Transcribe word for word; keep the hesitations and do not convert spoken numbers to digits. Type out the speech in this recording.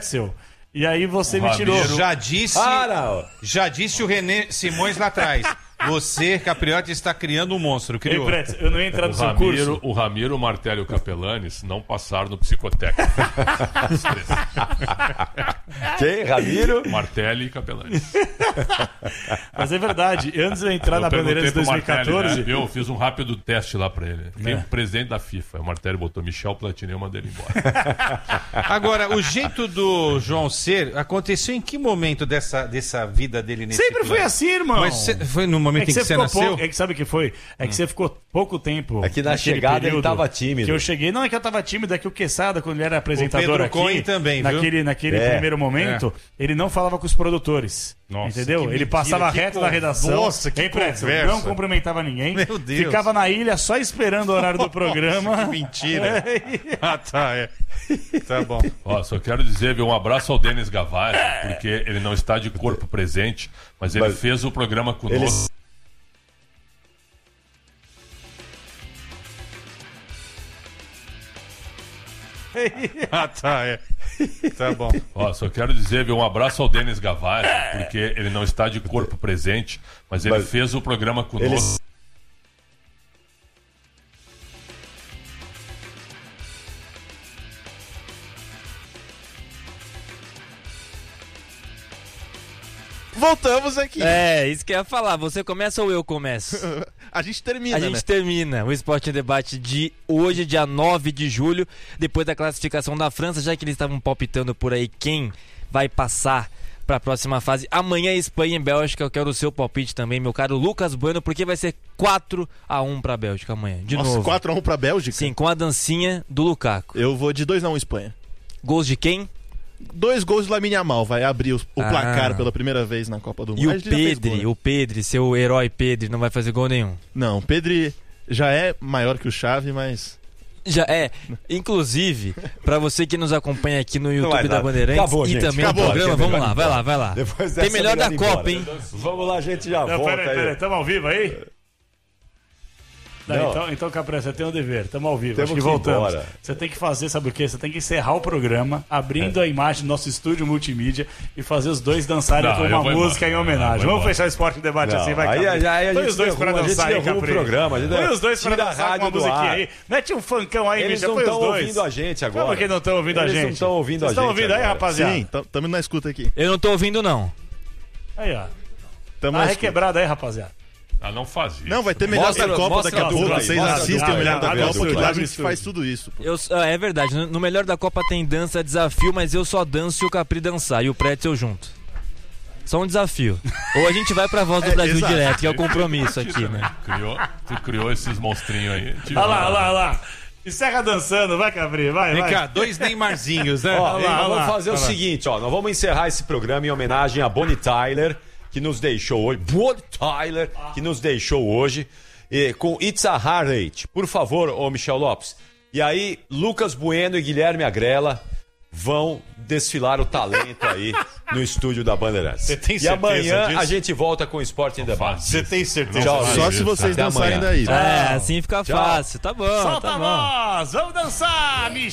pretzel. E aí você o me tirou. Já disse, Para. já disse o René Simões lá atrás. Você, Capriotti, está criando um monstro. Criou. Ei, pretzel, eu não ia entrar no O seu Ramiro, curso. o Ramiro, o Martelli e o Capelanes não passaram no psicotécnico. Quem? Ramiro? Martelli e Capelanes. Mas é verdade. Antes de eu entrar Eu na perguntei Bandeirantes pro dois mil e Martelli, catorze... né? Eu fiz um rápido teste lá pra ele. Quem é É. o presidente da FIFA? O Martelli botou Michel Platini e eu mandei ele embora. Agora, o jeito do João ser aconteceu em que momento dessa, dessa vida dele nesse Sempre foi plano? assim, irmão. Mas cê- foi no momento É que em que você você ficou nasceu? pouco, é que sabe o que foi? É que você ficou pouco tempo. É que na naquele chegada ele período tava tímido. Que eu cheguei, não é que eu tava tímido, é que o Quesada, quando ele era apresentador Pedro aqui, Cohen também, viu? naquele, naquele É. primeiro momento, ele não falava com os produtores. Nossa, entendeu? que Ele mentira, passava que reto con- na redação. Nossa, que hein, Pretzel? conversa. Não cumprimentava ninguém. Meu Deus. Ficava na ilha só esperando o horário do programa. Que mentira. Ah, tá, é. Tá bom. Ó, só quero dizer, viu, um abraço ao Denis Gavari, porque ele não está de corpo presente, mas ele Mas fez o programa conosco. Ele... Ah, tá, é. Tá bom. Ó, só quero dizer, viu, um abraço ao Denis Gavari, porque ele não está de corpo presente, mas ele Mas fez o programa conosco. Ele... Voltamos aqui. É, isso que eu ia falar. Você começa ou eu começo? A gente termina, A gente né? termina o Esporte em Debate de hoje, dia nove de julho, depois da classificação da França, já que eles estavam palpitando por aí quem vai passar para a próxima fase. Amanhã Espanha e Bélgica, eu quero o seu palpite também, meu caro Lucas Bueno, porque vai ser quatro a um para a Bélgica amanhã, de Nossa, novo. quatro a um pra Bélgica? Sim, com a dancinha do Lukaku. Eu vou de dois a um Espanha. Gols de quem? Dois gols do Lamine Yamal, vai abrir o, o Ah. placar pela primeira vez na Copa do Mundo. E o Mas ele já fez gol, Pedri, né? o Pedri, seu herói Pedri, não vai fazer gol nenhum. Não, o Pedri já é maior que o Xavi, mas... Já é. Inclusive, pra você que nos acompanha aqui no YouTube vai da dar. Bandeirantes Acabou, e gente. também Acabou, no programa, gente. vamos Melhor lá, ir vai embora. lá, vai lá. Depois Tem dessa, melhor da ir Copa, embora. hein? Vamos lá, a gente já Não, volta peraí, aí. peraí, estamos ao vivo aí? Não, Não. então, então Capré, você tem um dever, estamos ao vivo, Temos acho que que ir voltamos. embora. Você tem que fazer, sabe o quê? Você tem que encerrar o programa, abrindo a imagem do nosso estúdio multimídia e fazer os dois dançarem Não, com eu uma vou música embora. em homenagem. Eu vou Vamos embora. fechar o Esporte em Debate Não, assim, vai, aí- Capri. aí a Põe gente os dois derruba, pra a gente dançar aí, derruba o Capri. programa, a gente Põe os dois pra tira a dançar com uma rádio do musiquinha ar. aí. Mete um funkão aí, Eles bicha, não põe os estão dois. ouvindo a gente agora. Como que não estão ouvindo a Eles gente? não estão ouvindo Vocês a gente estão ouvindo aí, agora. rapaziada? Sim, estamos na escuta aqui. Eu não tô ouvindo, não. Aí, ó. Tamo Tá na escuta. requebrada aí, rapaziada. Ah, não faz isso. Não, vai ter melhor Mostra- da Copa mostra daqui a a pouco. dupla aí, Vocês mostra a assistem o dupla melhor aí, da abre o Copa, estúdio, que lá a abre o gente estúdio. faz tudo isso. Pô. Eu, ah, é verdade, no, no melhor da Copa tem dança, desafio, mas eu só danço se o Capri dançar e o Pretzel junto. Só um desafio. Ou a gente vai pra Voz do É, Brasil exato. direto, que é o compromisso aqui, né? Criou, tu criou esses monstrinhos aí. Te Olha lá, vi. olha lá, olha lá. Encerra dançando, vai, Capri, vai, Vem vai. cá, dois Neymarzinhos, né? Ó, Olha lá, hein, nós olha vamos lá, fazer o olha lá. seguinte, ó, nós vamos encerrar esse programa em homenagem a Bonnie Tyler, que nos deixou hoje. Bonnie Tyler, que nos deixou hoje, e, com It's a Hard Eight. Por favor, ô Michel Lopes. E aí, Lucas Bueno e Guilherme Agrela vão desfilar o talento aí no estúdio da Bandeirantes. Você tem E certeza amanhã disso? a gente volta com o Esporte em Debate. Você tem certeza? Tchau, Só gente. se vocês Até dançarem amanhã. daí. É, assim fica Tchau. fácil. Tá bom, Solta tá a bom. voz, vamos dançar, Michel.